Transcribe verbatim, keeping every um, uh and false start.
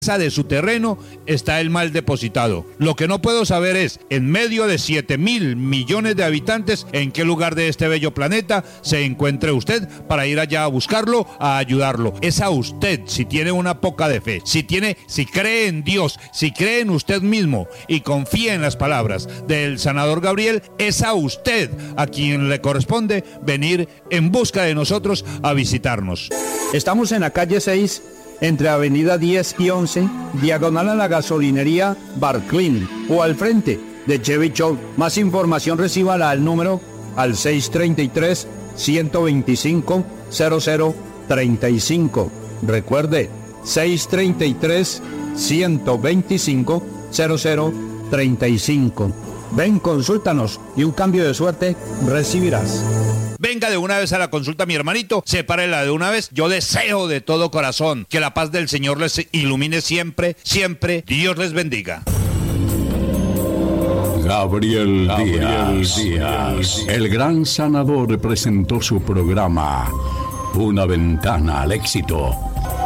de su terreno está el mal depositado. Lo que no puedo saber es, en medio de siete mil millones de habitantes, en qué lugar de este bello planeta se encuentre usted para ir allá a buscarlo, a ayudarlo. Es a usted, si tiene una poca de fe, si tiene, si cree en Dios, si cree en usted mismo y confía en las palabras del sanador Gabriel, es a usted a quien le corresponde venir en busca de nosotros a visitarnos. Estamos en la calle seis, entre avenida diez y once, diagonal a la gasolinería Barclin, o al frente de Chevy Show. Más información recíbala al número al seis tres tres, uno dos cinco, cero cero tres cinco. Recuerde, seis tres tres, uno dos cinco, cero cero tres cinco. Ven, consúltanos y un cambio de suerte recibirás. Venga de una vez a la consulta, mi hermanito, sepárela de una vez. Yo deseo de todo corazón que la paz del Señor les ilumine siempre, siempre. Dios les bendiga. Gabriel, Gabriel Díaz, Díaz, el gran sanador, presentó su programa Una Ventana al Éxito.